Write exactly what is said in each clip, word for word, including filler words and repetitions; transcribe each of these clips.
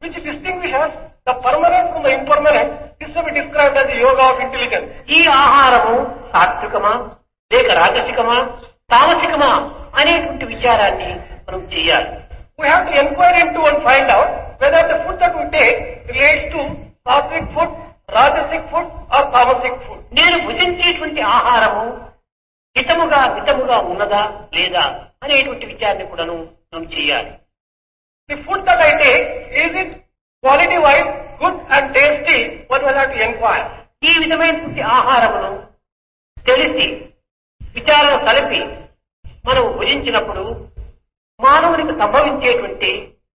which distinguishes the permanent from the impermanent, is to be described as the yoga of intelligence. ఈ ఆహారము సాత్వికమా లేక రాజసికమా తామసికమా అనేటువంటి విచారాన్ని మనం చేయాలి. We have to inquire into and find out whether the food that we take relates to sattvic food, rajasic food or tamasic food. నేను భుజించేటువంటి ఆహారము హితముగా మితముగా ఉన్నదా లేదా అనేటువంటి విచారణ కూడాను మనం చేయాలి. The food that I take, is it quality wise good and tasty? What will I have to inquire? ఈ విధమైనటువంటి ఆహారమును తెలిసి విచారణ కలిపి మనం భుజించినప్పుడు మానవునికి సంభవించేటువంటి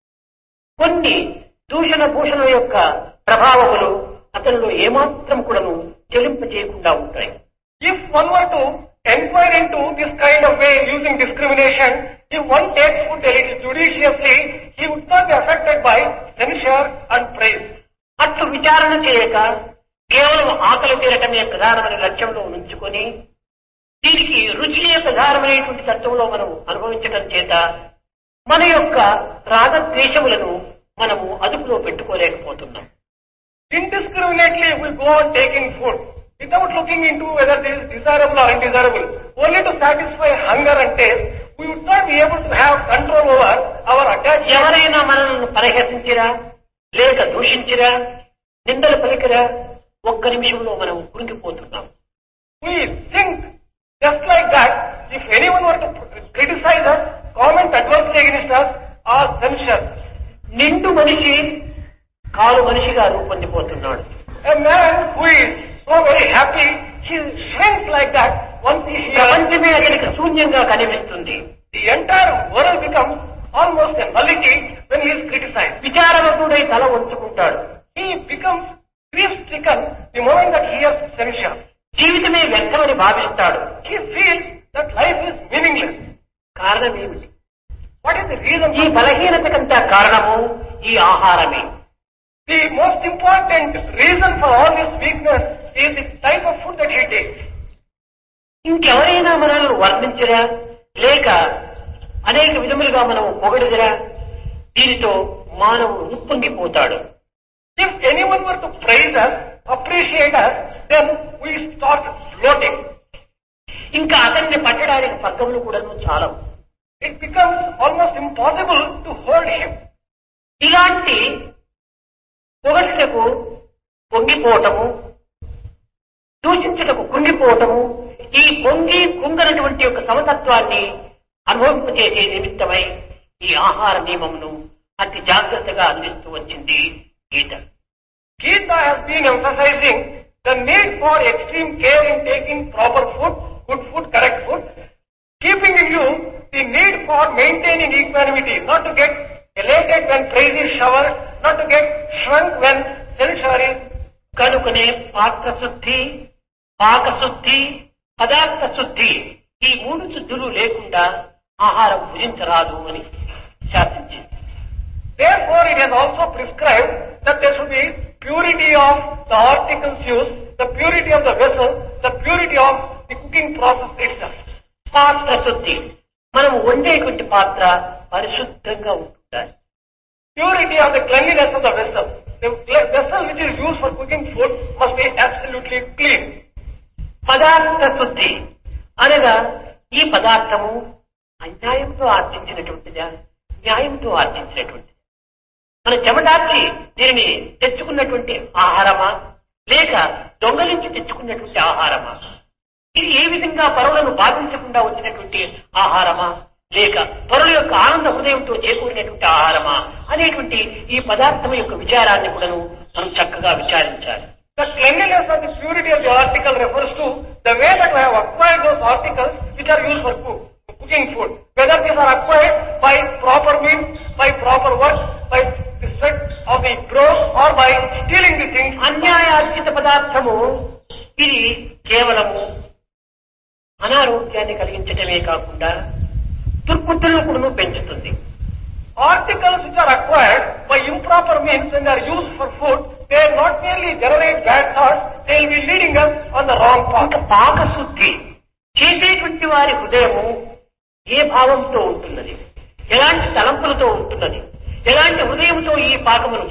కొన్ని దూషణ భూషణ యొక్క ప్రభావములు అతనిలో ఏమాత్రం కూడాను చెలింపజేయకుండా ఉంటాయి. If one were to inquire into this kind of way using discrimination, if one takes food judiciously, he would not be affected by censure and praise. అట్లు విచారణ చేయక కేవలం ఆకలి తీరటమే ప్రధానమైన లక్ష్యంలో ఉంచుకొని దీనికి రుచియే ప్రధానమైనటువంటి తత్వంలో మనం అనుభవించడం చేత మన యొక్క రాగద్వేషములను మనము అదుపులో పెట్టుకోలేకపోతున్నాం. Indiscriminately we go on taking food without looking into whether this is desirable or undesirable, only to satisfy hunger and taste. We would not be able to have control over our attachment. ఎవరైనా మనల్ని పరిహసించిరా లేక దూషించిరా నిందలు పలికిరా ఒక్క నిమిషంలో మనం కృంగిపోతున్నాం. We think just like that, if anyone were to criticize us, comment adversely against us or censure, నిండు మనిషి కాలు మనిషిగా రూపొందిపోతున్నాడు. a man who is so very happy, he shrinks like that once he hears. ప్రపంచమే అతనికి శూన్యంగా కనిపిస్తుంది. The entire world becomes almost a nullity when he is criticized. విచారవతుడై తల వంచుకుంటాడు. He becomes grief-stricken the moment that he hears censure. జీవితమే వ్యర్థమని భావిస్తాడు. He feels that life is meaningless. కారణం ఏమిటి? What is the reason? ఈ బలహీనతకంతా కారణము ఈ ఆహారమే. The most important reason for all this weakness is the type of food that he takes. ఇంకెవరైనా మనల్ని వర్ణించరా లేక అనేక విధములుగా మనం పొగడిదరా దీనితో మానవుడు ఉప్పొంగిపోతాడు. If anyone were to praise us, appreciate us, then we start floating. ఇంకా అతన్ని పట్టడానికి పక్కములు కూడా చాలా. It becomes almost impossible to hold him. ఇలాంటి పొగడ్తకు పొంగిపోవటము దూషించుటకు కుంగిపోవటము ఈ పొంగి కుంగనటువంటి యొక్క సమతత్వాన్ని అనుభవింపచేసే నిమిత్తమై ఈ ఆహార నియమమును అతి జాగ్రత్తగా అందిస్తూ వచ్చింది గీత. Gita has been emphasizing the need for extreme care in taking proper food, good food, correct food, keeping in view the need for maintaining equanimity, not to get elated when praise is showered, not to get shrunk when censure is. కనుకనే పాత్ర శుద్ధి పాక శుద్ధి పదార్థ శుద్ధి ఈ మూడు శుద్ధులు లేకుండా ఆహారం భుజించరాదు అని శాసించింది. Therefore, it has also prescribed that there should be purity of the articles used, the purity of the vessel, the purity of the cooking process itself. పాత్ర శుద్ధి మనం వండేటువంటి పాత్ర పరిశుద్ధంగా ఉంటుండాలి. Purity of the cleanliness of the vessel. The vessel which is used for cooking food must be absolutely clean. పదార్థ శుద్ధి అనగా ఈ పదార్థము అన్యాయంతో ఆర్జించినటువంటిదా న్యాయంతో ఆర్జించినటువంటిది. మన చెమటార్చి దీనిని తెచ్చుకున్నటువంటి ఆహారమా లేక దొంగలించి తెచ్చుకున్నటువంటి ఆహారమా? ఇది ఏ విధంగా పరులను బాధించకుండా వచ్చినటువంటి ఆహారమా లేక పరుల యొక్క ఆనంద హృదయంతో చేకూరినటువంటి ఆహారమా అనేటువంటి ఈ పదార్థం యొక్క విచారాన్ని కూడా మనం చక్కగా విచారించాలి. The cleanliness and the purity of the article refers to the way that we have acquired those articles which are used for cook, cooking food. Whether these are acquired by proper means, by proper work, by the sweat of the brow or by stealing the things. అన్యాయార్జిత పదార్థము ఇది కేవలము అనారోగ్యాన్ని కలిగించటమే కాకుండా దుర్బుద్ధులను కూడా పెంచుతుంది. Articles which are acquired by improper means when they are used for food, they not merely generate bad thoughts, they will be leading us on the wrong path. పాకశుద్ధి చేసేటువంటి వారి హృదయము ఏ భావంతో ఉంటున్నది, ఎలాంటి తలంపులతో ఉంటున్నది, ఎలాంటి హృదయంతో ఈ పాకమును